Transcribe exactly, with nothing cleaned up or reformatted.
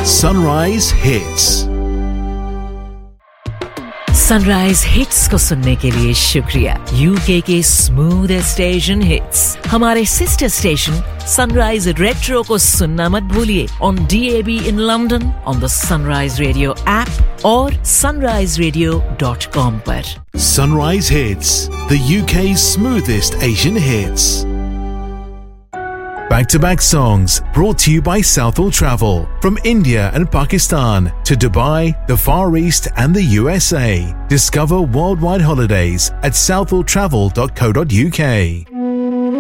Sunrise Hits. Sunrise hits को सुनने के लिए शुक्रिया। यूके के स्मूथेस्ट एशियन हिट्स हमारे सिस्टर स्टेशन सनराइज रेट्रो को सुनना मत भूलिए on D A B in London, on the Sunrise Radio app और sunrise radio dot com पर। Sunrise Hits, the U K's smoothest Asian hits. Back-to-back songs brought to you by Southall Travel. From India and Pakistan to Dubai, the Far East and the U S A. Discover worldwide holidays at southall travel dot co dot U K.